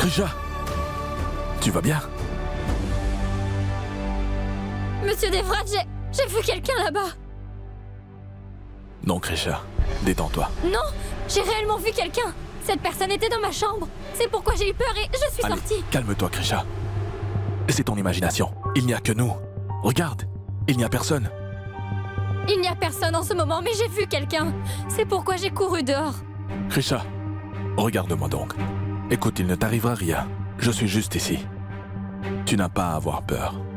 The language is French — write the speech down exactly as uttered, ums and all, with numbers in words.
Krisha, tu vas bien? Monsieur Devrat, j'ai... j'ai vu quelqu'un là-bas. Non, Krisha, détends-toi. Non, j'ai réellement vu quelqu'un. Cette personne était dans ma chambre. C'est pourquoi j'ai eu peur et je suis Allez, sortie. calme-toi, Krisha. C'est ton imagination. Il n'y a que nous. Regarde, il n'y a personne. Il n'y a personne en ce moment, mais j'ai vu quelqu'un. C'est pourquoi j'ai couru dehors. Krisha, regarde-moi donc. Écoute, il ne t'arrivera rien. Je suis juste ici. Tu n'as pas à avoir peur.